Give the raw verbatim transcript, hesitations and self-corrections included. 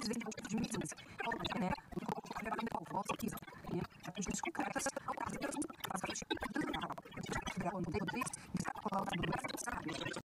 precisei de um tipo de medidas. Né? Eu trabalho com volta aqui, né? A gente concretas ao caso de as as